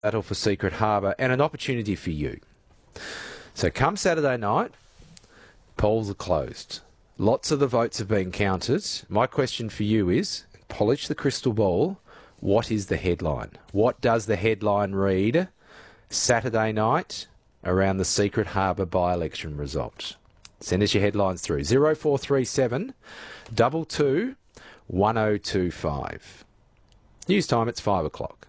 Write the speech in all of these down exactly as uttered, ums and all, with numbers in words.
battle for Secret Harbour and an opportunity for you. So come Saturday night, polls are closed. Lots of the votes have been counted. My question for you is, polish the crystal ball. What is the headline? What does the headline read Saturday night around the Secret Harbour by-election result? Send us your headlines through zero four three seven, two two, one oh two five. News time, it's five o'clock.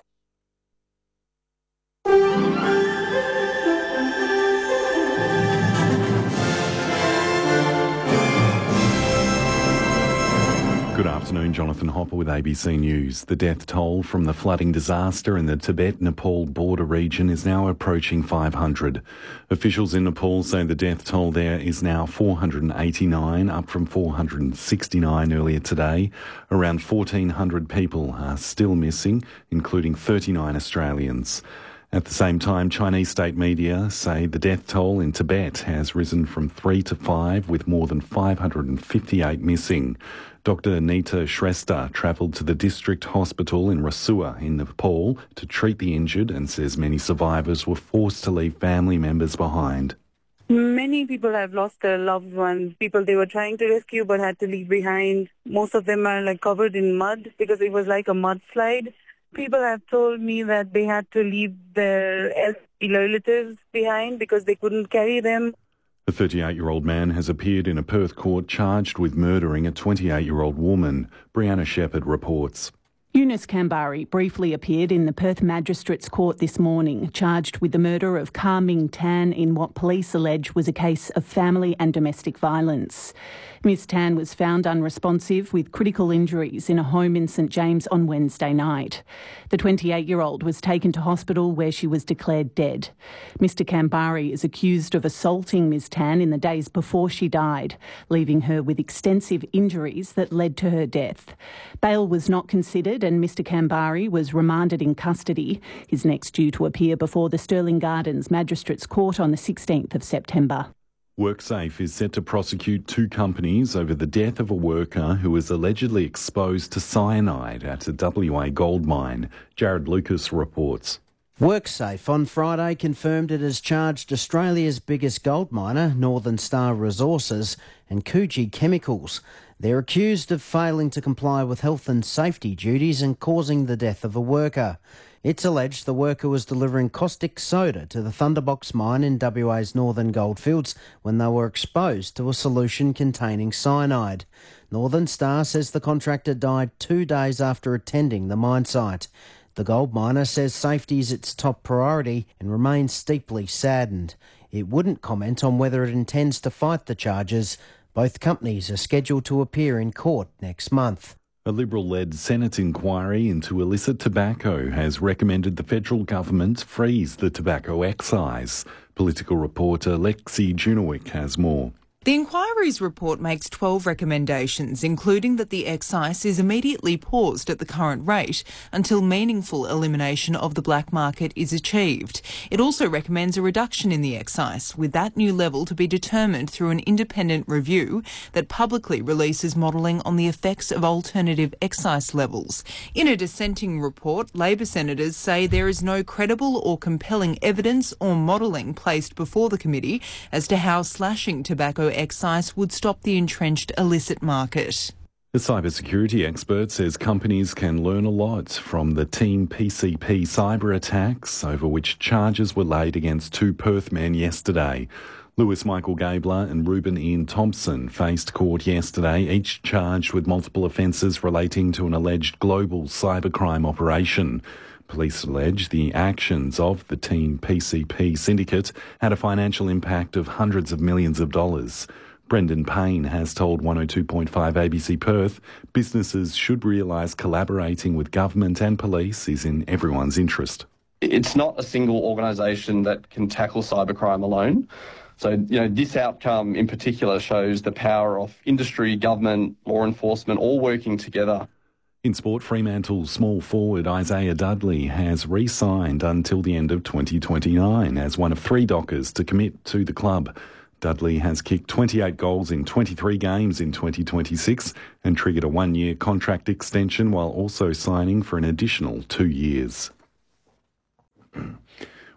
Good afternoon, Jonathan Hopper with A B C News. The death toll from the flooding disaster in the Tibet-Nepal border region is now approaching five hundred. Officials in Nepal say the death toll there is now four hundred eighty-nine, up from four hundred sixty-nine earlier today. Around fourteen hundred people are still missing, including thirty-nine Australians. At the same time, Chinese state media say the death toll in Tibet has risen from three to five, with more than five hundred fifty-eight missing. Doctor Nita Shrestha travelled to the district hospital in Rasua in Nepal to treat the injured and says many survivors were forced to leave family members behind. Many people have lost their loved ones, people they were trying to rescue but had to leave behind. Most of them are like covered in mud because it was like a mudslide. People have told me that they had to leave their elderly relatives behind because they couldn't carry them. A thirty-eight-year-old man has appeared in a Perth court charged with murdering a twenty-eight-year-old woman. Brianna Shepherd reports. Eunice Kambari briefly appeared in the Perth Magistrates Court this morning, charged with the murder of Ka Ming Tan in what police allege was a case of family and domestic violence. Miss Tan was found unresponsive with critical injuries in a home in St James on Wednesday night. The twenty-eight-year-old was taken to hospital where she was declared dead. Mister Kambari is accused of assaulting Miss Tan in the days before she died, leaving her with extensive injuries that led to her death. Bail was not considered and Mister Kambari was remanded in custody. He's next due to appear before the Stirling Gardens Magistrates Court on the sixteenth of September. WorkSafe is set to prosecute two companies over the death of a worker who was allegedly exposed to cyanide at a W A gold mine. Jared Lucas reports. WorkSafe on Friday confirmed it has charged Australia's biggest gold miner, Northern Star Resources, and Coogee Chemicals. They're accused of failing to comply with health and safety duties and causing the death of a worker. It's alleged the worker was delivering caustic soda to the Thunderbox mine in W A's Northern Goldfields when they were exposed to a solution containing cyanide. Northern Star says the contractor died two days after attending the mine site. The gold miner says safety is its top priority and remains deeply saddened. It wouldn't comment on whether it intends to fight the charges. Both companies are scheduled to appear in court next month. A Liberal-led Senate inquiry into illicit tobacco has recommended the federal government freeze the tobacco excise. Political reporter Lexi Junowick has more. The inquiry's report makes twelve recommendations, including that the excise is immediately paused at the current rate until meaningful elimination of the black market is achieved. It also recommends a reduction in the excise, with that new level to be determined through an independent review that publicly releases modelling on the effects of alternative excise levels. In a dissenting report, Labor senators say there is no credible or compelling evidence or modelling placed before the committee as to how slashing tobacco excise would stop the entrenched illicit market. The cybersecurity expert says companies can learn a lot from the Team P C P cyber attacks over which charges were laid against two Perth men yesterday. Lewis Michael Gabler and Reuben Ian Thompson faced court yesterday, each charged with multiple offences relating to an alleged global cybercrime operation. Police allege the actions of the Team P C P syndicate had a financial impact of hundreds of millions of dollars. Brendan Payne has told one oh two point five A B C Perth businesses should realise collaborating with government and police is in everyone's interest. It's not a single organisation that can tackle cybercrime alone. So, you know, this outcome in particular shows the power of industry, government, law enforcement all working together. In sport, Fremantle's small forward Isaiah Dudley has re-signed until the end of twenty twenty-nine as one of three Dockers to commit to the club. Dudley has kicked twenty-eight goals in twenty-three games in twenty twenty-six and triggered a one-year contract extension while also signing for an additional two years.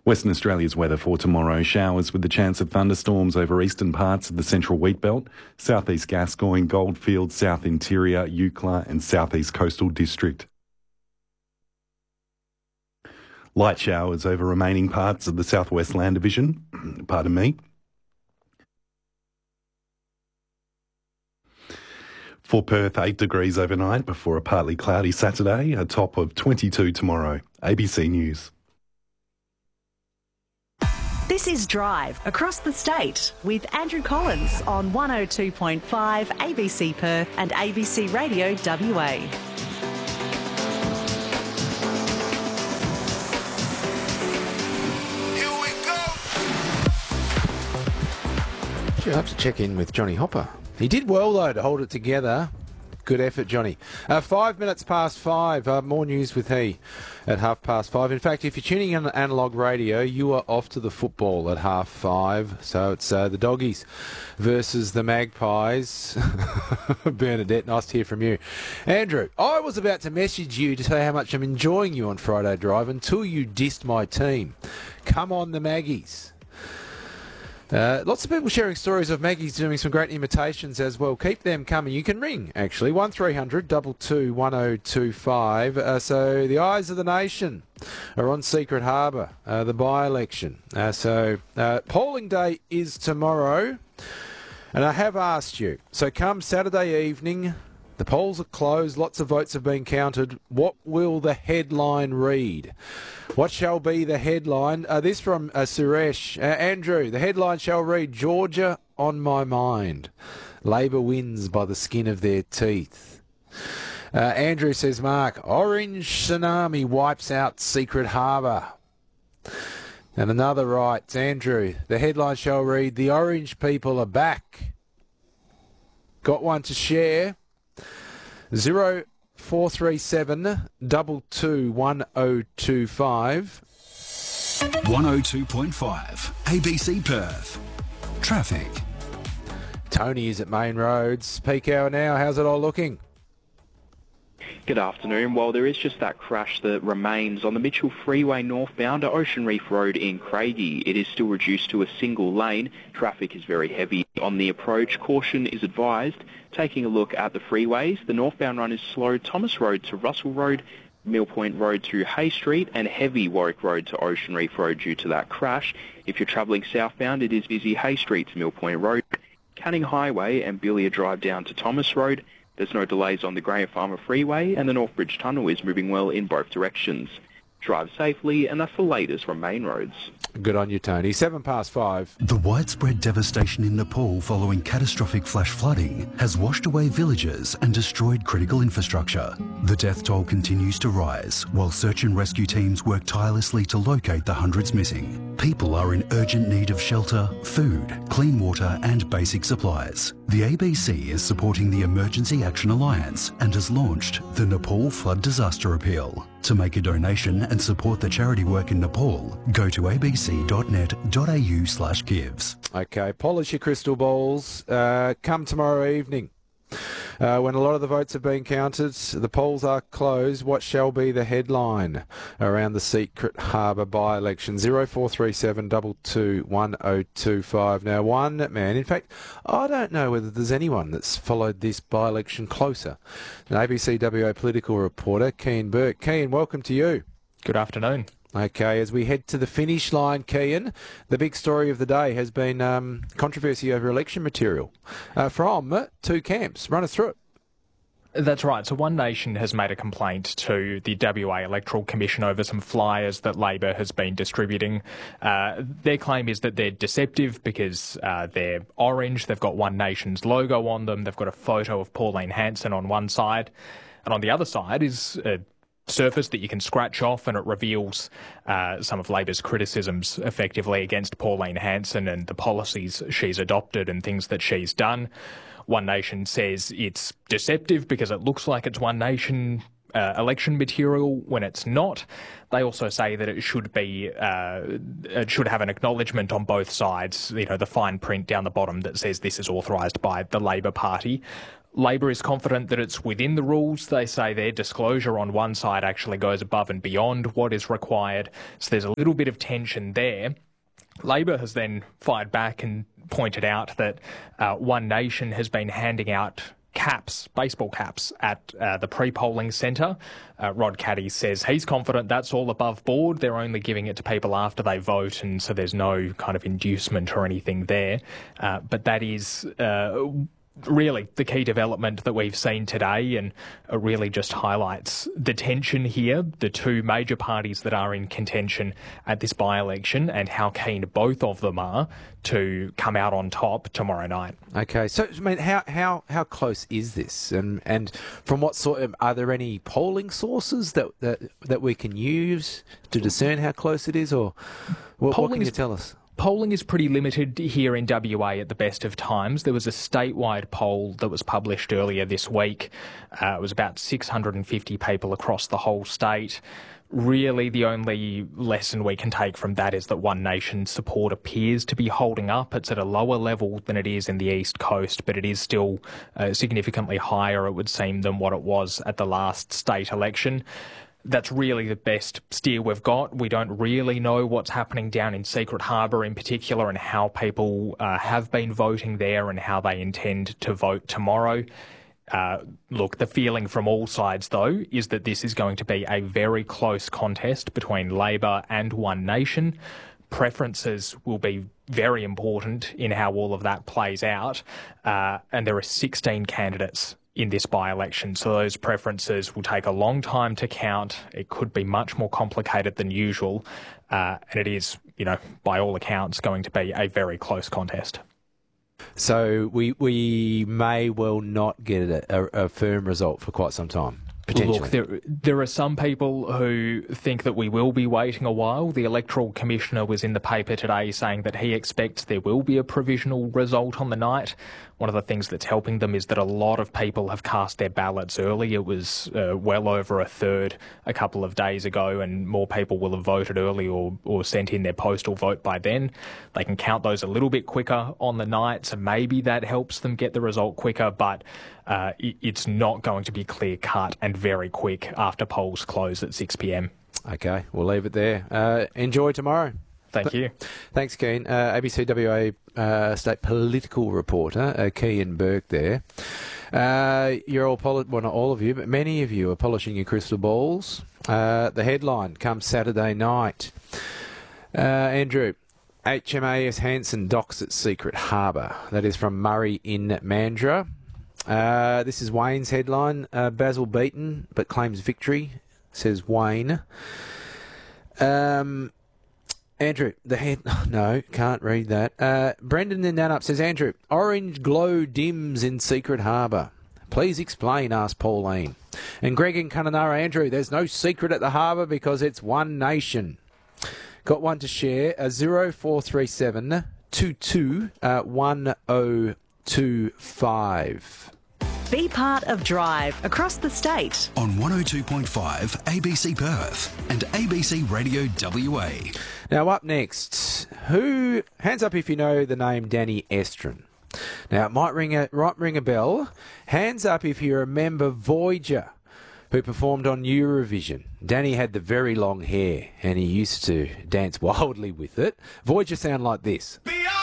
Western Australia's weather for tomorrow. Showers with the chance of thunderstorms over eastern parts of the central wheat belt, southeast Gascoyne, Goldfields, south interior, Eucla and southeast coastal district. Light showers over remaining parts of the southwest land division. Pardon me. For Perth, eight degrees overnight before a partly cloudy Saturday, a top of twenty-two tomorrow. A B C News. This is Drive across the state with Andrew Collins on one oh two point five A B C Perth and A B C Radio W A. Here we go. You'll have to check in with Johnny Hopper. He did well, though, to hold it together. Good effort, Johnny. Uh, five minutes past five. Uh, more news with he at half past five. In fact, if you're tuning in on analogue radio, you are off to the football at half five. So it's uh, the Doggies versus the Magpies. Bernadette, nice to hear from you. Andrew, I was about to message you to say how much I'm enjoying you on Friday Drive until you dissed my team. Come on, the Maggies. Uh, lots of people sharing stories of Maggie's doing some great imitations as well. Keep them coming. You can ring, actually, one three hundred two two one oh two five. Uh, so the eyes of the nation are on Secret Harbour, uh, the by-election. Uh, so uh, polling day is tomorrow, and I have asked you. So come Saturday evening, the polls are closed, lots of votes have been counted. What will the headline read? What shall be the headline? Uh, this from uh, Suresh. Uh, Andrew, the headline shall read, Georgia on my mind. Labor wins by the skin of their teeth. Uh, Andrew says, Mark, orange tsunami wipes out Secret Harbour. And another writes, Andrew, the headline shall read, the orange people are back. Got one to share? Zero four three seven double two one oh two five. one oh two point five A B C Perth. Traffic. Tony is at Main Roads. Peak hour now. How's it all looking? Good afternoon. Well, there is just that crash that remains on the Mitchell Freeway northbound to Ocean Reef Road in Craigie. It is still reduced to a single lane. Traffic is very heavy on the approach. Caution is advised. Taking a look at the freeways, the northbound run is slow. Thomas Road to Russell Road, Mill Point Road to Hay Street, and heavy Warwick Road to Ocean Reef Road due to that crash. If you're travelling southbound, it is busy Hay Street to Mill Point Road, Canning Highway and Billiard Drive down to Thomas Road. There's no delays on the Graham Farmer Freeway, and the Northbridge Tunnel is moving well in both directions. Drive safely, and that's the latest from Main Roads. Good on you, Tony. Seven past five. The widespread devastation in Nepal following catastrophic flash flooding has washed away villages and destroyed critical infrastructure. The death toll continues to rise, while search and rescue teams work tirelessly to locate the hundreds missing. People are in urgent need of shelter, food, clean water and basic supplies. The A B C is supporting the Emergency Action Alliance and has launched the Nepal Flood Disaster Appeal. To make a donation and support the charity work in Nepal, go to a b c dot net dot a u slash gives. Okay, polish your crystal balls. Uh, come tomorrow evening. Uh, when a lot of the votes have been counted, the polls are closed. What shall be the headline around the Secret Harbour by-election? zero four three seven two two one oh two five. Now, one man, in fact, I don't know whether there's anyone that's followed this by-election closer. An A B C W A political reporter, Kean Burke. Kean, welcome to you. Good afternoon. Okay, as we head to the finish line, Kean, the big story of the day has been um, controversy over election material uh, from two camps. Run us through it. That's right. So One Nation has made a complaint to the W A Electoral Commission over some flyers that Labor has been distributing. Uh, their claim is that they're deceptive because uh, they're orange, they've got One Nation's logo on them, they've got a photo of Pauline Hanson on one side, and on the other side is a surface that you can scratch off, and it reveals uh, some of Labor's criticisms effectively against Pauline Hanson and the policies she's adopted and things that she's done. One Nation says it's deceptive because it looks like it's One Nation uh, election material when it's not. They also say that it should be, uh, it should have an acknowledgement on both sides, you know, the fine print down the bottom that says this is authorised by the Labor Party. Labor is confident that it's within the rules. They say their disclosure on one side actually goes above and beyond what is required. So there's a little bit of tension there. Labor has then fired back and pointed out that uh, One Nation has been handing out caps, baseball caps, at uh, the pre-polling centre. Uh, Rod Caddy says he's confident that's all above board. They're only giving it to people after they vote, and so there's no kind of inducement or anything there. Uh, but that is Uh, really the key development that we've seen today, and it really just highlights the tension here, the two major parties that are in contention at this by-election, and how keen both of them are to come out on top tomorrow night. Okay, so I mean, how how how close is this, and and from what sort of, are there any polling sources that that, that we can use to discern how close it is, or what, what can you tell us? Polling is pretty limited here in W A at the best of times. There was a statewide poll that was published earlier this week. Uh, it was about six hundred fifty people across the whole state. Really, the only lesson we can take from that is that One Nation support appears to be holding up. It's at a lower level than it is in the East Coast, but it is still uh, significantly higher, it would seem, than what it was at the last state election. That's really the best steer we've got. We don't really know what's happening down in Secret Harbour in particular, and how people uh, have been voting there and how they intend to vote tomorrow. Uh, look, the feeling from all sides, though, is that this is going to be a very close contest between Labor and One Nation. Preferences will be very important in how all of that plays out, uh, and there are sixteen candidates in this by-election, so those preferences will take a long time to count. It could be much more complicated than usual, uh, and it is, you know, by all accounts, going to be a very close contest. So we we may well not get a, a, a firm result for quite some time. Potentially. Look, there, there are some people who think that we will be waiting a while. The Electoral Commissioner was in the paper today saying that he expects there will be a provisional result on the night. One of the things that's helping them is that a lot of people have cast their ballots early. It was uh, well over a third a couple of days ago, and more people will have voted early or, or sent in their postal vote by then. They can count those a little bit quicker on the night, so maybe that helps them get the result quicker, but uh, it, it's not going to be clear-cut and very quick after polls close at six p m. Okay, we'll leave it there. Uh, enjoy tomorrow. Thank you. Thanks, Keen. Uh, A B C W A uh, state political reporter, uh, Kean Burke there. Uh, you're all, poli- well, not all of you, but many of you are polishing your crystal balls. Uh, the headline comes Saturday night. Uh, Andrew, H M A S Hanson docks at Secret Harbour. That is from Murray in Mandurah. Uh, this is Wayne's headline. Uh, Basil beaten, but claims victory, says Wayne. Um... Andrew, the head... No, can't read that. Uh, Brendan in Nanup says, Andrew, orange glow dims in Secret Harbour. Please explain, asked Pauline. And Greg in Kununurra, Andrew, there's no secret at the harbour because it's One Nation. Got one to share, uh, zero four three seven two two one oh two five. Be part of Drive across the state on one oh two point five A B C Perth and A B C Radio W A. Now up next, who hands up if you know the name Danny Estrin. Now it might ring a might ring a bell. Hands up if you remember Voyager, who performed on Eurovision. Danny had the very long hair and he used to dance wildly with it. Voyager sound like this.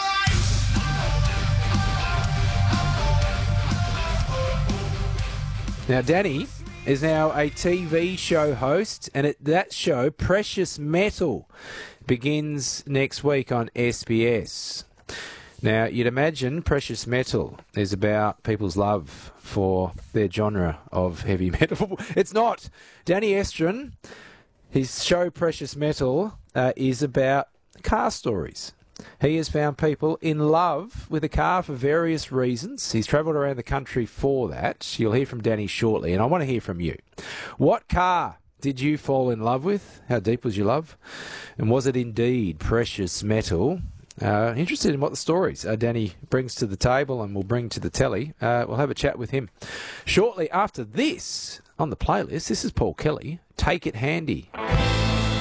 Now, Danny is now a T V show host, and at that show, Precious Metal, begins next week on S B S. Now, you'd imagine Precious Metal is about people's love for their genre of heavy metal. It's not. Danny Estrin, his show Precious Metal, uh, is about car stories. He has found people in love with a car for various reasons. He's travelled around the country for that. You'll hear from Danny shortly, and I want to hear from you. What car did you fall in love with? How deep was your love? And was it indeed Precious Metal? Uh, interested in what the stories uh, Danny brings to the table and will bring to the telly. Uh, we'll have a chat with him shortly after this on the playlist. This is Paul Kelly. Take It Handy.